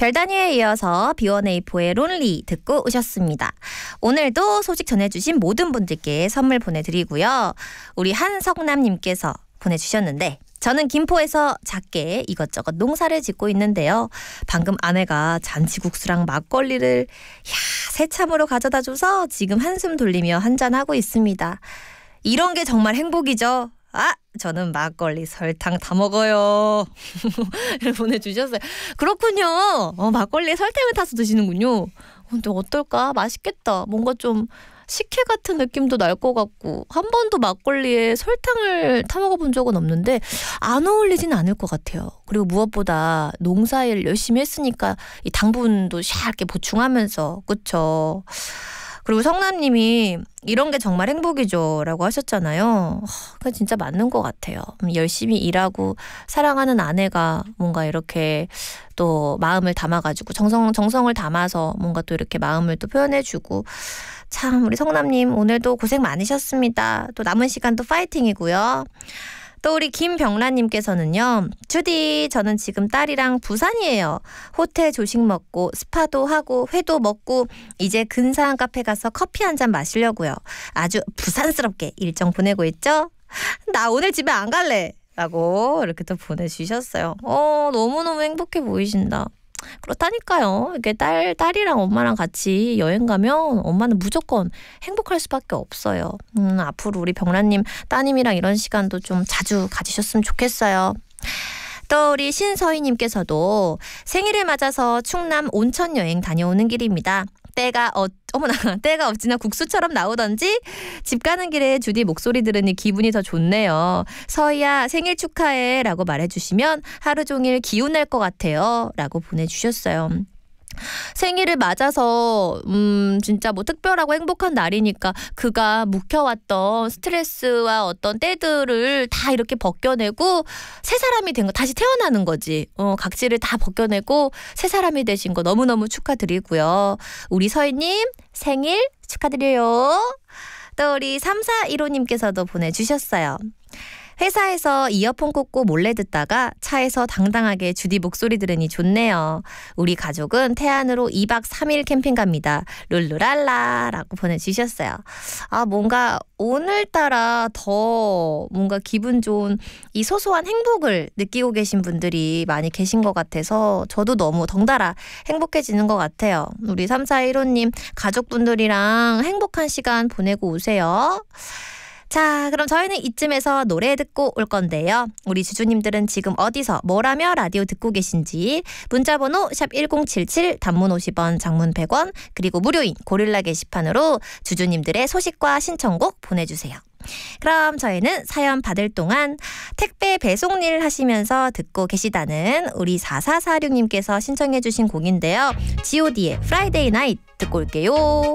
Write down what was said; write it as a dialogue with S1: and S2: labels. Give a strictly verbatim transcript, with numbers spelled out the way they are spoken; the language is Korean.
S1: 별다니에 이어서 비원에이포의 론리 듣고 오셨습니다. 오늘도 소식 전해주신 모든 분들께 선물 보내드리고요. 우리 한석남님께서 보내주셨는데 저는 김포에서 작게 이것저것 농사를 짓고 있는데요. 방금 아내가 잔치국수랑 막걸리를 야 새참으로 가져다줘서 지금 한숨 돌리며 한잔하고 있습니다. 이런 게 정말 행복이죠. 아! 저는 막걸리 설탕 다 먹어요. 보내주셨어요. 그렇군요. 어, 막걸리에 설탕을 타서 드시는군요. 근데 어떨까? 맛있겠다. 뭔가 좀 식혜 같은 느낌도 날 것 같고 한 번도 막걸리에 설탕을 타 먹어본 적은 없는데 안 어울리진 않을 것 같아요. 그리고 무엇보다 농사일 열심히 했으니까 이 당분도 샤게 보충하면서 그쵸? 그리고 성남님이 이런 게 정말 행복이죠 라고 하셨잖아요. 그게 진짜 맞는 것 같아요. 열심히 일하고 사랑하는 아내가 뭔가 이렇게 또 마음을 담아가지고 정성, 정성을 담아서 뭔가 또 이렇게 마음을 또 표현해주고 참 우리 성남님 오늘도 고생 많으셨습니다. 또 남은 시간도 파이팅이고요. 또 우리 김병란님께서는요. 주디 저는 지금 딸이랑 부산이에요. 호텔 조식 먹고 스파도 하고 회도 먹고 이제 근사한 카페 가서 커피 한 잔 마시려고요. 아주 부산스럽게 일정 보내고 있죠. 나 오늘 집에 안 갈래 라고 이렇게 또 보내주셨어요. 어 너무너무 행복해 보이신다. 그렇다니까요. 이게 딸, 딸이랑 엄마랑 같이 여행 가면 엄마는 무조건 행복할 수밖에 없어요. 음, 앞으로 우리 병란님 따님이랑 이런 시간도 좀 자주 가지셨으면 좋겠어요. 또 우리 신서희님께서도 생일을 맞아서 충남 온천 여행 다녀오는 길입니다. 때가 어, 어머나 때가 어찌나 국수처럼 나오던지 집 가는 길에 주디 목소리 들으니 기분이 더 좋네요. 서희야 생일 축하해 라고 말해주시면 하루 종일 기운 날 것 같아요 라고 보내주셨어요. 생일을 맞아서 음 진짜 뭐 특별하고 행복한 날이니까 그가 묵혀왔던 스트레스와 어떤 때들을 다 이렇게 벗겨내고 새 사람이 된 거 다시 태어나는 거지. 어, 각질을 다 벗겨내고 새 사람이 되신 거 너무너무 축하드리고요. 우리 서희님 생일 축하드려요. 또 우리 삼사일오님께서도 보내주셨어요. 회사에서 이어폰 꽂고 몰래 듣다가 차에서 당당하게 주디 목소리 들으니 좋네요. 우리 가족은 태안으로 이박 삼일 캠핑 갑니다. 룰루랄라 라고 보내주셨어요. 아 뭔가 오늘따라 더 뭔가 기분 좋은 이 소소한 행복을 느끼고 계신 분들이 많이 계신 것 같아서 저도 너무 덩달아 행복해지는 것 같아요. 우리 삼사일오님 가족분들이랑 행복한 시간 보내고 오세요. 자, 그럼 저희는 이쯤에서 노래 듣고 올 건데요. 우리 주주님들은 지금 어디서 뭘 하며 라디오 듣고 계신지 문자번호 샵 일공칠칠 단문 오십 원 장문 백 원 그리고 무료인 고릴라 게시판으로 주주님들의 소식과 신청곡 보내주세요. 그럼 저희는 사연 받을 동안 택배 배송 일 하시면서 듣고 계시다는 우리 사사사육님께서 신청해 주신 곡인데요. 지오디의 프라이데이 나잇 듣고 올게요.